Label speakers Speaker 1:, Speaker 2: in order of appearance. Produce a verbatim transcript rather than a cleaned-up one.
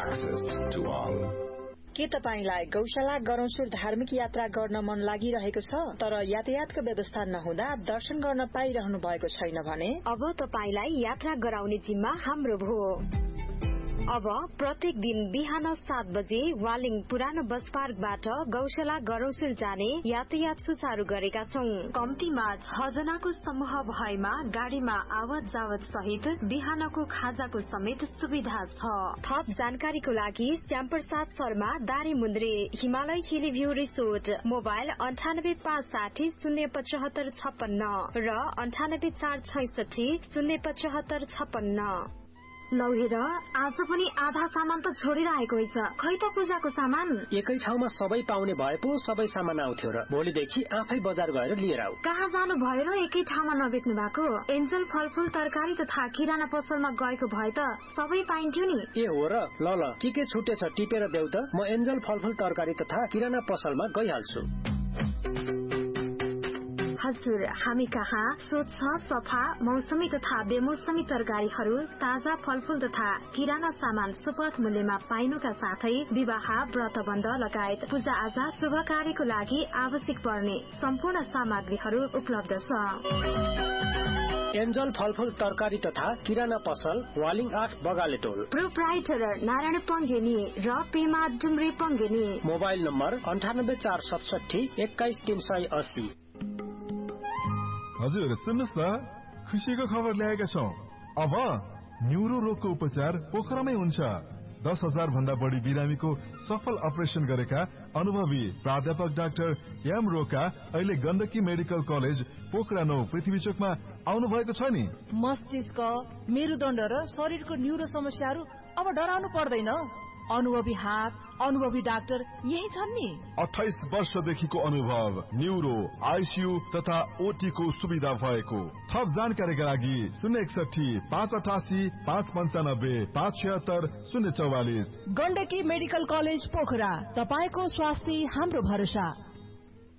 Speaker 1: access to all.
Speaker 2: के तपाईलाई गौशाला गरौसुर धार्मिक यात्रा गर्न मन लागिरहेको छ तर यातायातको व्यवस्था नहुँदा दर्शन गर्न पाइरहनु भएको छैन भने
Speaker 3: अब तपाईलाई यात्रा गराउने जिम्मा हाम्रो भो। अब प्रत्येक दिन बिहान सात बजे वालिङ पुरानो बस पार्कबाट गौशाला गरौसुर जाने यातायात सुचारू गरेका छौं। कम्तीमा छ जनाको समूह भएमा गाडीमा आवत जावत सहित बिहानको खाजाको समेत सुविधा छ। थप जानकारीको लागि श्यामप्रसाद शर्मा दारी मुन्द्रे हिमालय हिली भ्यू रिसोर्ट मोबाइल अन्ठानब्बे पाँच साठी शून्य पचहत्तर छप्पन्न र अन्ठानब्बे चार छैसठी शून्य पचहत्तर छप्पन्न। लौ हेर आज पनि आधा सामान त छोडिरहेको रहेछ। खै त पूजाको सामान
Speaker 4: एकै ठाउँमा सबै पाउने भए पो सबै सामान आउँथ्यो र भोलिदेखि आफै बजार गएर लिएर आऊ।
Speaker 3: कहाँ जानु भयो र एकै ठाउँमा नबेच्नु भएको? एन्जल फलफूल तरकारी तथा किराना पसलमा गएको भए त सबै पाइन्थ्यो नि।
Speaker 4: ए हो र, ल ल के के छुटेछ टिपेर देऊ त, म एन्जल फलफूल तरकारी तथा किराना पसलमा गइहाल्छु।
Speaker 3: हजुर, हामी कहाँ स्वच्छ सफा मौसमी तथा बेमौसमी तरकारीहरू, ताजा फलफूल तथा किराना सामान सुपथ मूल्यमा पाइनुका साथै विवाह व्रतबन्ध लगायत पूजा आजा शुभ कार्यको लागि आवश्यक पर्ने सम्पूर्ण सामग्रीहरू उपलब्ध छ।
Speaker 4: एन्जल फलफूल तरकारी तथा किराना पसल वालिङ आठ बगाले टोल।
Speaker 3: प्रोप्राइटर नारायण पङ्गेनी र पेमा डुम्रे पङ्गेनी।
Speaker 4: मोबाइल नम्बर अन्ठानब्बे चार सतसठी एक्काइस तीन सय अस्सी।
Speaker 5: हजुर सुन्नुहोस् न, खुसीको खबर ल्याएका छौं। अब न्युरो रोगको उपचार पोखरामै हुन्छ। दस हजार भन्दा बढी बिरामीको सफल अपरेसन गरेका अनुभवी प्राध्यापक डाक्टर एम रोका अहिले गण्डकी मेडिकल कलेज पोखरा नौ पृथ्वी चोकमा आउनु भएको छ नि।
Speaker 6: मस्तिष्क, मेरुदण्ड र शरीरको न्युरो समस्याहरू अब डराउनु पर्दैन। अनुभवी हात, अनुभवी डाक्टर यही छन् नि।
Speaker 5: अठाइस वर्षदेखिको अनुभव, न्युरो, आइसियू तथा ओटी को सुविधा भएको। थप जानकारीका लागि शून्य एकसठी पाँच अठासी पाँच पन्चानब्बे पाँच छिहत्तर शून्य चौवालिस।
Speaker 6: गण्डकी मेडिकल कलेज पोखरा, तपाईको स्वास्थ्य हाम्रो भरोसा।